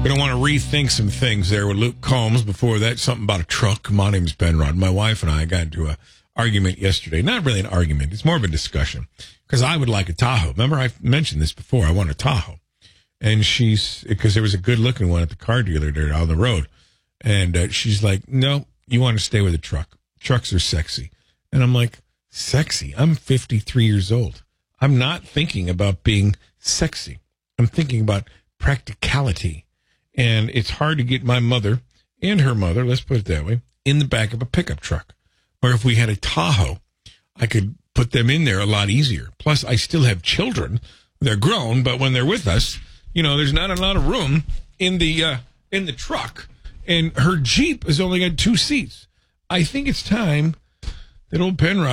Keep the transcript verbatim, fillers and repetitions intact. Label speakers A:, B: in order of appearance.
A: We're going to want to rethink some things there with Luke Combs. Before that, something about a truck. My name's Ben Rod. My wife and I got into a argument yesterday. Not really an argument. It's more of a discussion. Because I would like a Tahoe. Remember, I mentioned this before. I want a Tahoe. And she's, because there was a good-looking one at the car dealer there on the road. And uh, she's like, no, you want to stay with a truck. Trucks are sexy. And I'm like, sexy? I'm fifty-three years old. I'm not thinking about being sexy. I'm thinking about practicality. And it's hard to get my mother and her mother, let's put it that way, in the back of a pickup truck. Or if we had a Tahoe, I could put them in there a lot easier. Plus, I still have children. They're grown, but when they're with us, you know, there's not a lot of room in the uh, in the truck. And her Jeep has only got two seats. I think it's time that old Penrod